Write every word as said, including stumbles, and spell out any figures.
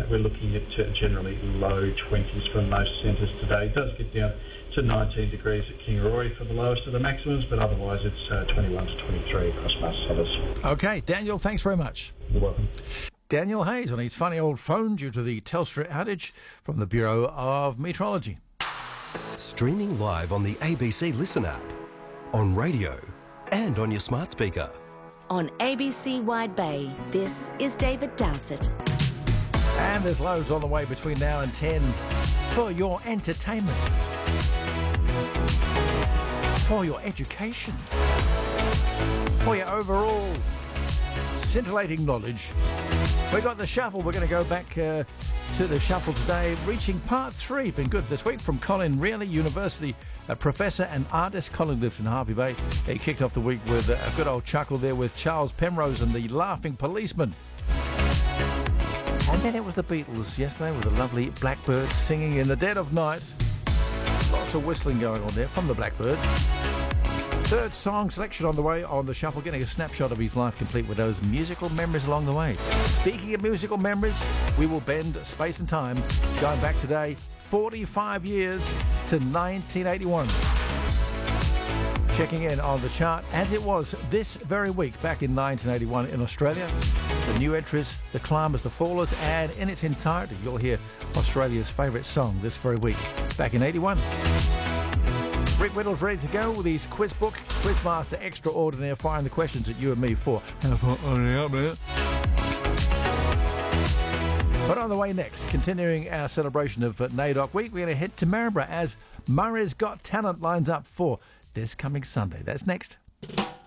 uh, we're looking at uh, generally low twenties for most centres today. It does get down to nineteen degrees at Kingaroy for the lowest of the maximums, but otherwise it's uh, twenty-one to twenty-three across most centres. Okay, Daniel, thanks very much. You're welcome. Daniel Hayes on his funny old phone due to the Telstra outage from the Bureau of Meteorology. Streaming live on the A B C Listen app, on radio and on your smart speaker. On A B C Wide Bay, this is David Dowsett. And there's loads on the way between now and ten for your entertainment, for your education, for your overall scintillating knowledge. We've got the shuffle. We're going to go back uh, to the shuffle today, reaching part three. Been good this week from Colin Reilly, University a professor and artist. Colin lives in Harvey Bay. He kicked off the week with a good old chuckle there with Charles Penrose and the Laughing Policeman. And then it was the Beatles yesterday with the lovely Blackbird singing in the dead of night. Lots of whistling going on there from the Blackbird. Third song selection on the way on the shuffle, getting a snapshot of his life complete with those musical memories along the way. Speaking of musical memories, we will bend space and time, going back today forty-five years to nineteen eighty-one. Checking in on the chart as it was this very week back in nineteen eighty-one in Australia. The new entries, the climbers, the fallers, and in its entirety you'll hear Australia's favourite song this very week back in eighty-one. Rick Whittle's ready to go with his quiz book, Quizmaster Extraordinaire, firing the questions at you and me for how far are they up there? But on the way next, continuing our celebration of uh, NAIDOC Week, we're going to head to Maryborough as Murray's Got Talent lines up for this coming Sunday. That's next.